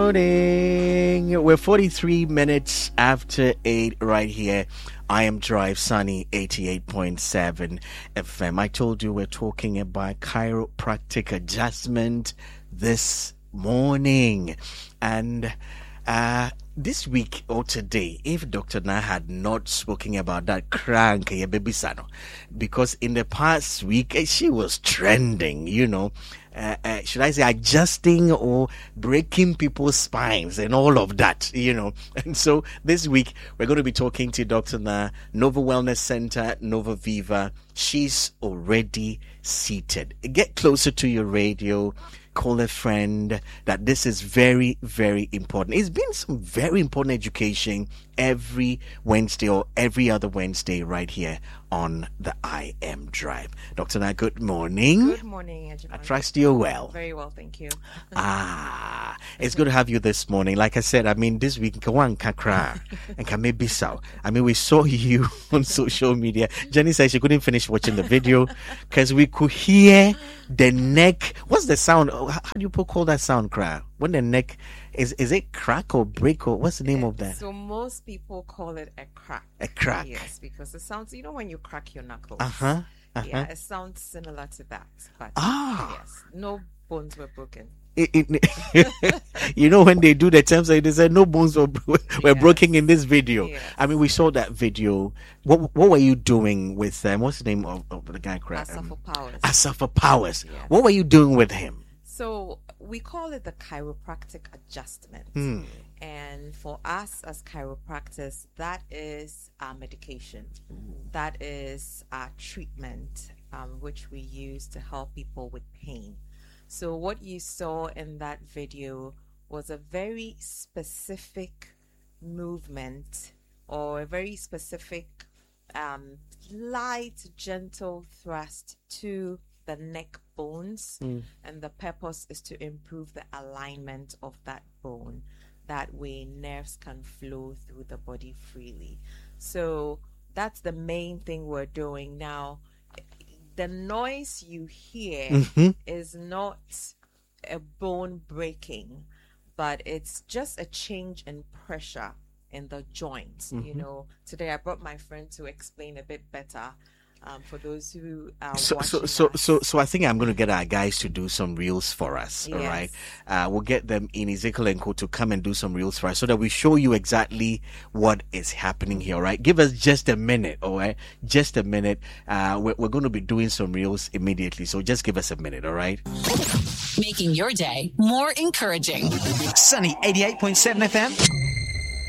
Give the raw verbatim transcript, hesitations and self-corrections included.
morning. We're forty-three minutes after eight right here. I am Drive Sunny eighty-eight point seven F M. I told you we're talking about chiropractic adjustment this morning. And uh, this week or today, if Doctor Na had not spoken about that crank, because in the past week, she was trending, you know. Uh, uh, should I say adjusting or breaking people's spines and all of that, you know. And so this week we're going to be talking to Doctor Na, Nova Wellness Center, Nova Viva. She's already seated. Get closer to your radio. Call a friend. That this is very, very important. It's been some very important education every Wednesday or every other Wednesday right here on the I M Drive. Doctor Na, good morning. Good morning, Ejimon. I trust you're well. Very well, thank you. Ah, it's good to have you this morning. Like I said, I mean, this week, Kawan Kakra and Kame so. I mean, we saw you on social media. Jenny said she couldn't finish watching the video because we could hear the neck. What's the sound? How do you call that sound, cry? When the neck is, is it crack or break or what's the name of that? So most people call it a crack. A crack. Yes, because it sounds, you know, when you crack your knuckles. Uh huh. Uh-huh. Yeah, it sounds similar to that. But ah. yes, no bones were broken. It, it, you know, when they do the terms, they say no bones were, were yes. broken in this video. Yes. I mean, we saw that video. What what were you doing with um, what's the name of, of the guy? Asafa um, Powers. Asafa Powers. Yes. What were you doing with him? So we call it the chiropractic adjustment. Hmm. And for us as chiropractors, that is our medication. Ooh. That is our treatment, um, which we use to help people with pain. So what you saw in that video was a very specific movement or a very specific um, light, gentle thrust to the neck bones. Mm. And the purpose is to improve the alignment of that bone. That way nerves can flow through the body freely. So that's the main thing we're doing now. The noise you hear mm-hmm. is not a bone breaking, but it's just a change in pressure in the joints. Mm-hmm. You know, today I brought my friend to explain a bit better. Um, for those who are so, watching so, so, us. so, so, I think I'm going to get our guys to do some reels for us. Yes. All right, uh, we'll get them in Ezekiel and Co to come and do some reels for us, so that we show you exactly what is happening here. All right, give us just a minute. All right, just a minute. Uh, we're, we're going to be doing some reels immediately, so just give us a minute. All right. Making your day more encouraging. Sunny eighty-eight point seven F M.